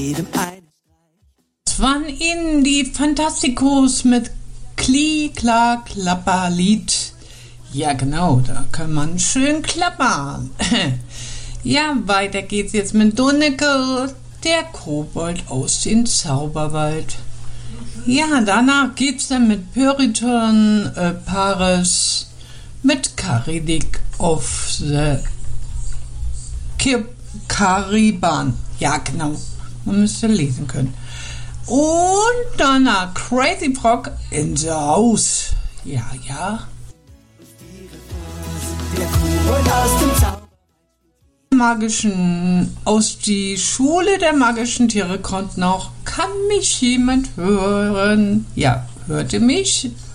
Das waren Ihnen die Fantasticos mit Kli, Kla, Klapperlied. Ja genau, da kann man schön klappern. Ja, weiter geht's jetzt mit Donneke, der Kobold aus dem Zauberwald. Ja, danach geht's dann mit Puritan Paris mit Karidik of the Cariban. Ja, genau. Man müsste lesen können. Und danach Crazy Frog in the House. Ja, ja. Aus die Schule der magischen Tiere kommt noch, kann mich jemand hören? Ja, hört ihr mich?